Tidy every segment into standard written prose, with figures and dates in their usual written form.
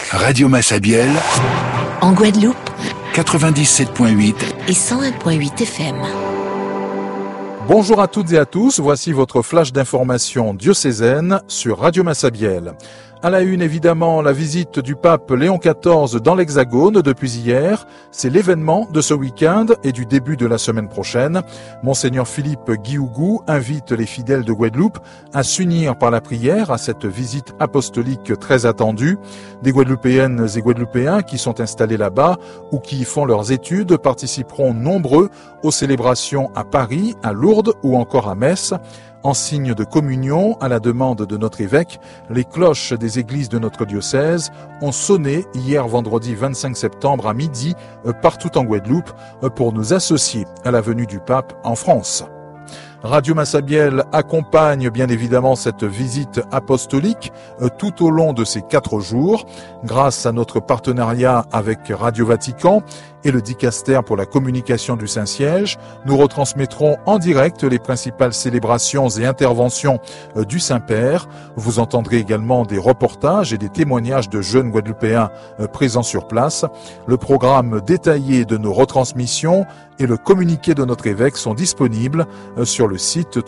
Radio Massabielle, en Guadeloupe, 97.8 et 101.8 FM. Bonjour à toutes et à tous, voici votre flash d'information diocésaine sur Radio Massabielle. À la une, évidemment, la visite du pape Léon XIV dans l'Hexagone depuis hier. C'est l'événement de ce week-end et du début de la semaine prochaine. Monseigneur Philippe Guiougou invite les fidèles de Guadeloupe à s'unir par la prière à cette visite apostolique très attendue. Des Guadeloupéennes et Guadeloupéens qui sont installés là-bas ou qui y font leurs études participeront nombreux aux célébrations à Paris, à Lourdes ou encore à Metz. En signe de communion, à la demande de notre évêque, les cloches des églises de notre diocèse ont sonné hier vendredi 25 septembre à midi partout en Guadeloupe pour nous associer à la venue du pape en France. Radio Massabielle accompagne bien évidemment cette visite apostolique tout au long de ces 4 jours grâce à notre partenariat avec Radio Vatican et le Dicaster pour la communication du Saint-Siège. Nous retransmettrons en direct les principales célébrations et interventions du Saint-Père. Vous entendrez également des reportages et des témoignages de jeunes Guadeloupéens présents sur place. Le programme détaillé de nos retransmissions et le communiqué de notre évêque sont disponibles sur le site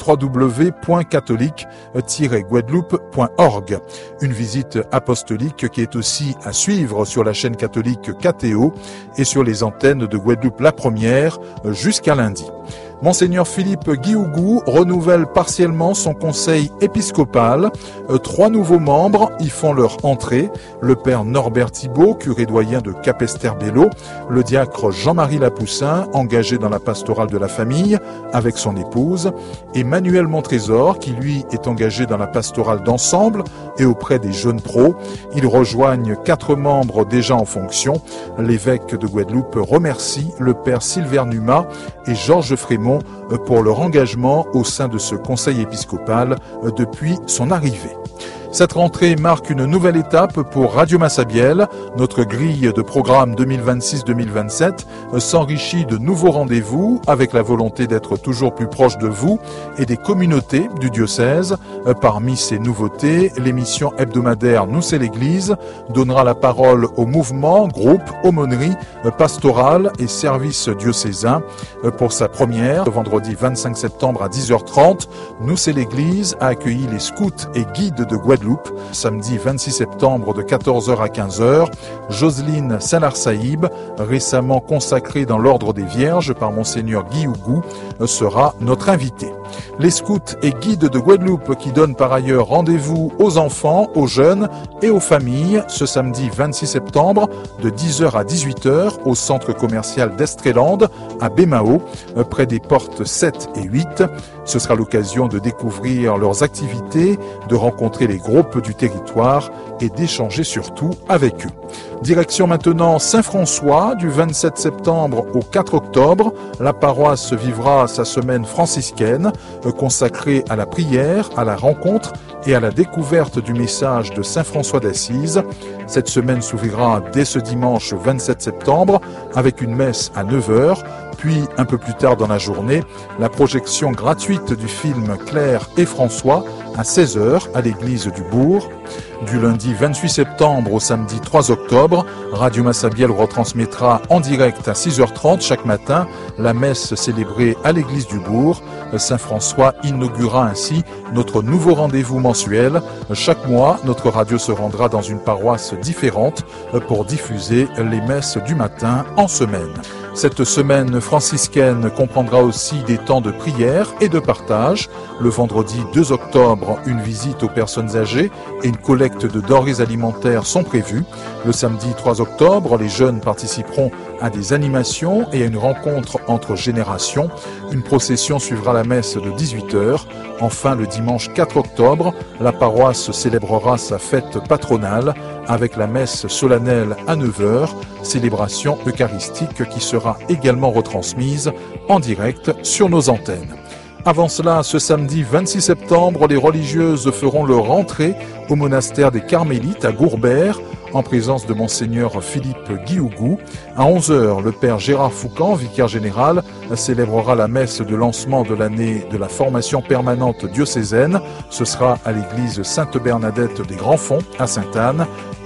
www.catholique-guadeloupe.org. Une visite apostolique qui est aussi à suivre sur la chaîne catholique KTO et sur les antennes de Guadeloupe la première jusqu'à lundi. Monseigneur Philippe Guiougou renouvelle partiellement son conseil épiscopal. 3 nouveaux membres y font leur entrée. Le père Norbert Thibault, curé doyen de Capesterre-Belle-Eau, le diacre Jean-Marie Lapoussin, engagé dans la pastorale de la famille avec son épouse, et Manuel Montrésor, qui lui est engagé dans la pastorale d'ensemble et auprès des jeunes pros. Ils rejoignent 4 membres déjà en fonction. L'évêque de Guadeloupe remercie le père Sylvain Numa et Georges Frémont pour leur engagement au sein de ce conseil épiscopal depuis son arrivée. Cette rentrée marque une nouvelle étape pour Radio Massabielle. Notre grille de programme 2026-2027 s'enrichit de nouveaux rendez-vous avec la volonté d'être toujours plus proche de vous et des communautés du diocèse. Parmi ces nouveautés, l'émission hebdomadaire Nous c'est l'Église donnera la parole aux mouvements, groupes, aumôneries, pastorales et services diocésains. Pour sa première, le vendredi 25 septembre à 10h30, Nous c'est l'Église a accueilli les scouts et guides de Guadeloupe. Samedi 26 septembre de 14h à 15h, Jocelyne Salar-Saïb, récemment consacrée dans l'ordre des Vierges par Monseigneur Guiougou, sera notre invitée. Les scouts et guides de Guadeloupe qui donnent par ailleurs rendez-vous aux enfants, aux jeunes et aux familles ce samedi 26 septembre de 10h à 18h au centre commercial d'Estreland à Bémao, près des portes 7 et 8. Ce sera l'occasion de découvrir leurs activités, de rencontrer les groupes du territoire et d'échanger surtout avec eux. Direction maintenant Saint-François, du 27 septembre au 4 octobre. La paroisse vivra sa semaine franciscaine, consacrée à la prière, à la rencontre et à la découverte du message de Saint François d'Assise. Cette semaine s'ouvrira dès ce dimanche 27 septembre avec une messe à 9h. Puis, un peu plus tard dans la journée, la projection gratuite du film Claire et François à 16h à l'église du Bourg. Du lundi 28 septembre au samedi 3 octobre, Radio Massabielle retransmettra en direct à 6h30 chaque matin la messe célébrée à l'église du Bourg. Saint François inaugurera ainsi notre nouveau rendez-vous mensuel. Chaque mois, notre radio se rendra dans une paroisse différente pour diffuser les messes du matin en semaine. Cette semaine franciscaine comprendra aussi des temps de prière et de partage. Le vendredi 2 octobre, une visite aux personnes âgées et une collecte de denrées alimentaires sont prévues. Le samedi 3 octobre, les jeunes participeront à des animations et à une rencontre entre générations. Une procession suivra la messe de 18h. Enfin, le dimanche 4 octobre, la paroisse célébrera sa fête patronale avec la messe solennelle à 9h, célébration eucharistique qui sera également retransmise en direct sur nos antennes. Avant cela, ce samedi 26 septembre, les religieuses feront leur rentrée au monastère des Carmélites à Gourbert, en présence de Monseigneur Philippe Guiougou. À 11h, le Père Gérard Foucan, vicaire général, célébrera la messe de lancement de l'année de la formation permanente diocésaine. Ce sera à l'église Sainte-Bernadette des Grands-Fonds, à Sainte-Anne.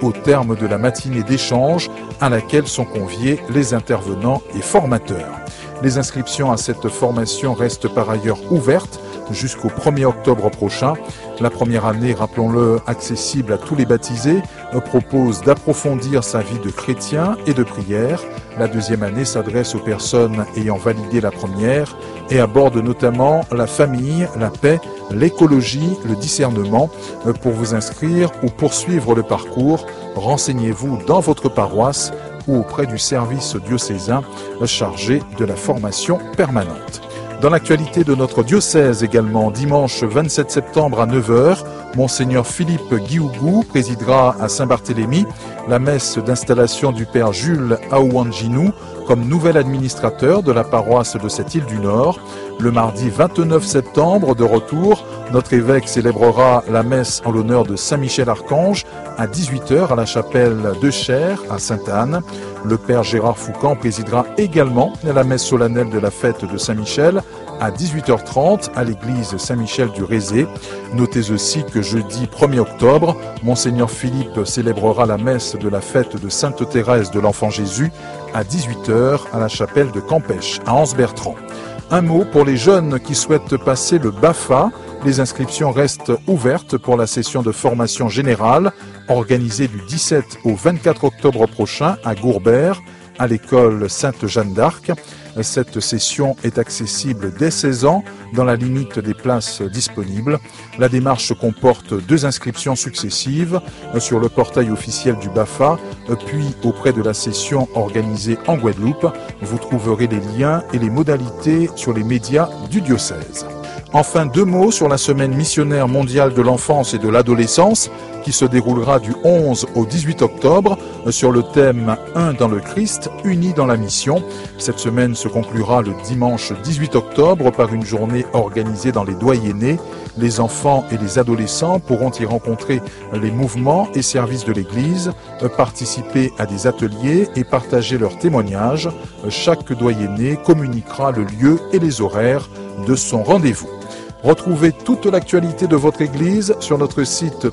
au terme de la matinée d'échange à laquelle sont conviés les intervenants et formateurs. Les inscriptions à cette formation restent par ailleurs ouvertes jusqu'au 1er octobre prochain. La première année, rappelons-le, accessible à tous les baptisés, propose d'approfondir sa vie de chrétien et de prière. La deuxième année s'adresse aux personnes ayant validé la première et aborde notamment la famille, la paix, l'écologie, le discernement. Pour vous inscrire ou poursuivre le parcours, renseignez-vous dans votre paroisse ou auprès du service diocésain chargé de la formation permanente. Dans l'actualité de notre diocèse également, dimanche 27 septembre à 9h, Monseigneur Philippe Guiougou présidera à Saint-Barthélemy la messe d'installation du Père Jules Aouanginou comme nouvel administrateur de la paroisse de cette île du Nord. Le mardi 29 septembre, de retour, notre évêque célébrera la messe en l'honneur de Saint-Michel-Archange à 18h à la chapelle de Cher à Sainte-Anne. Le Père Gérard Foucan présidera également la messe solennelle de la fête de Saint-Michel à 18h30 à l'église Saint-Michel du Rézé. Notez aussi que jeudi 1er octobre, Monseigneur Philippe célébrera la messe de la fête de Sainte Thérèse de l'Enfant Jésus à 18h à la chapelle de Campêche à Anse-Bertrand. Un mot pour les jeunes qui souhaitent passer le BAFA. Les inscriptions restent ouvertes pour la session de formation générale organisée du 17 au 24 octobre prochain à Gourbert, à l'école Sainte-Jeanne d'Arc. Cette session est accessible dès 16 ans dans la limite des places disponibles. La démarche comporte 2 inscriptions successives sur le portail officiel du BAFA, puis auprès de la session organisée en Guadeloupe. Vous trouverez les liens et les modalités sur les médias du diocèse. Enfin, 2 mots sur la semaine missionnaire mondiale de l'enfance et de l'adolescence qui se déroulera du 11 au 18 octobre sur le thème « Un dans le Christ, unis dans la mission ». Cette semaine se conclura le dimanche 18 octobre par une journée organisée dans les doyennés. Les enfants et les adolescents pourront y rencontrer les mouvements et services de l'Église, participer à des ateliers et partager leurs témoignages. Chaque doyenné communiquera le lieu et les horaires de son rendez-vous. Retrouvez toute l'actualité de votre Église sur notre site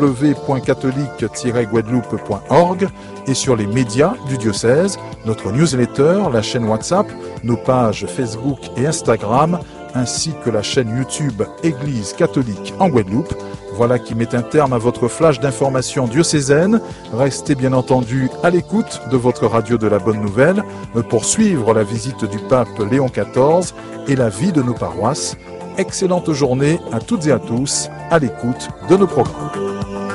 www.catholique-guadeloupe.org et sur les médias du diocèse, notre newsletter, la chaîne WhatsApp, nos pages Facebook et Instagram, ainsi que la chaîne YouTube Église catholique en Guadeloupe. Voilà qui met un terme à votre flash d'information diocésaine. Restez bien entendu à l'écoute de votre radio de la Bonne Nouvelle pour suivre la visite du pape Léon XIV et la vie de nos paroisses. Excellente journée à toutes et à tous à l'écoute de nos programmes.